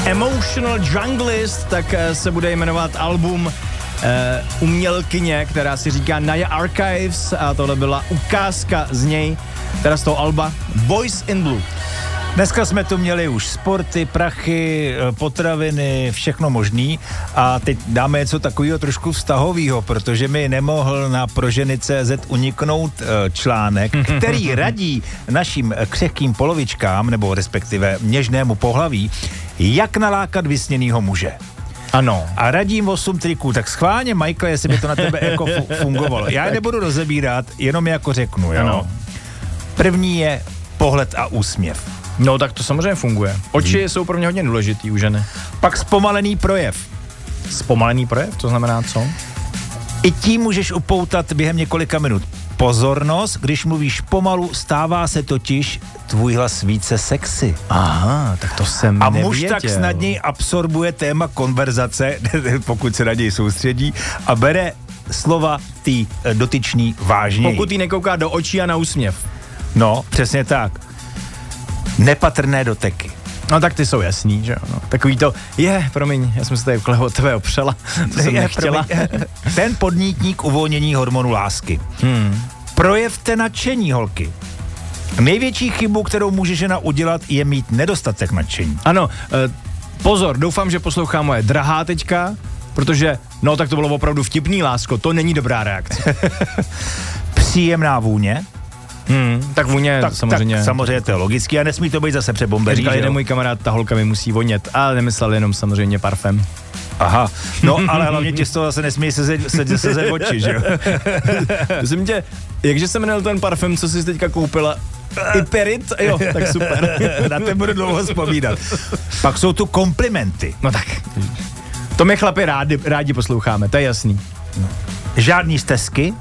Emotional Junglist, tak se bude jmenovat album umělkyně, která si říká Naya Archives, a tohle byla ukázka z něj, teda z toho alba Boys in Blue. Dneska jsme tu měli už sporty, prachy, potraviny, všechno možný a teď dáme něco takového trošku vztahového, protože mi nemohl na proženy.cz uniknout článek, který radí našim křehkým polovičkám, nebo respektive něžnému pohlaví, jak nalákat vysněnýho muže. Ano. A radím 8 triků, tak schválně, Michael, jestli by to na tebe jako fungovalo. Já je nebudu rozebírat, jenom jako řeknu, jo. Ano. První je pohled a úsměv. No tak to samozřejmě funguje. Oči jsou pro mě hodně důležitý u ženy. Pak zpomalený projev. Zpomalený projev, to znamená co? I tím můžeš upoutat během několika minut pozornost, když mluvíš pomalu, stává se totiž tvůj hlas více sexy. Aha, tak to jsem a nevěděl. muž tak snadněji absorbuje téma konverzace, pokud se na něj soustředí, a bere slova tý dotyčný vážněji. Pokud jí nekouká do očí a na úsměv. No, přesně tak. Nepatrné doteky. No tak ty jsou jasný, že jo. No. Takový to, promiň, já jsem se tady od tebe opřela, to jsem nechtěla. Ten podnítník uvolnění hormonu lásky. Projevte nadšení, holky. Největší chybu, kterou může žena udělat, je mít nedostatek nadšení. Ano, pozor, doufám, že poslouchá moje drahá teďka, protože, no tak to bylo opravdu vtipný, lásko, to není dobrá reakce. Příjemná vůně. Tak vůně samozřejmě. Tak samozřejmě to je logický a nesmí to být zase přebombeří. Říkal jeden můj kamarád, ta holka mi musí vonět, ale nemyslel jenom samozřejmě parfém. Aha, no ale hlavně ti z toho zase nesmí sezet oči, že jo? Myslím tě, jakže se jmenil ten parfém, co jsi teďka koupila? Iperit? Jo, tak super. Na ten budu dlouho vzpomínat. Pak jsou tu komplimenty. No tak, to my chlapi rádi posloucháme, to je jasný. No. Žádný stesky.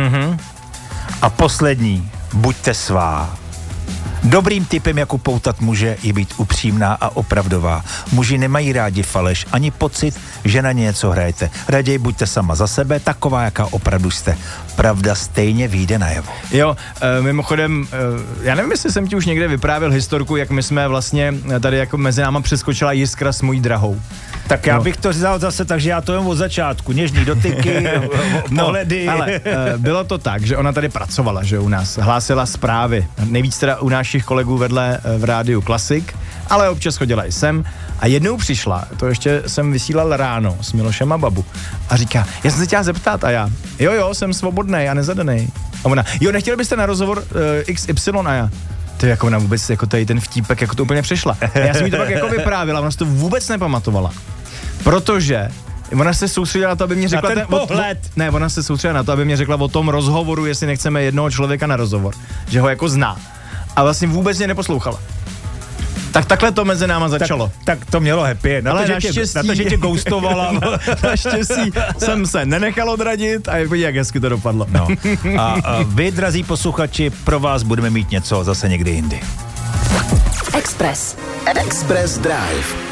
A poslední, buďte svá. Dobrým tipem, jak upoutat muže, je být upřímná a opravdová. Muži nemají rádi faleš, ani pocit, že na něco hrajete. Raději buďte sama za sebe, taková, jaká opravdu jste. Pravda stejně vyjde najevo. Jo, mimochodem, já nevím, jestli jsem ti už někde vyprávěl historku, jak my jsme vlastně tady jako mezi náma přeskočila jiskra s mojí drahou. Tak já bych to vzal zase, takže já to jen od začátku. Něžný dotyky, pohledy. No, ale bylo to tak, že ona tady pracovala, že u nás hlásila zprávy. Nejvíc teda u našich kolegů vedle v rádiu Klasik, ale občas chodila i sem. A jednou přišla, to ještě jsem vysílal ráno s Milošem a Babu. A říká, já jsem se chtěla zeptat, a já, jo, jsem svobodnej a nezadanej. A ona, nechtěli byste na rozhovor XY, a já, to jako ona vůbec, jako tady ten vtípek, jako to úplně přešla. A já jsem jí to pak jako vyprávěla, ona si to vůbec nepamatovala. Protože ona se soustředila na to, aby mě řekla ten pohled. Ona se soustředila na to, aby mě řekla o tom rozhovoru, jestli nechceme jednoho člověka na rozhovor. Že ho jako zná. A vlastně vůbec mě neposlouchala. Tak takhle to mezi náma začalo. Tak to mělo happy. Ale naštěstí, že tě ghostovala. Naštěstí jsem se nenechal odradit a jak hezky to dopadlo. No. A vy, drazí posluchači, pro vás budeme mít něco zase někdy jindy. Express Drive.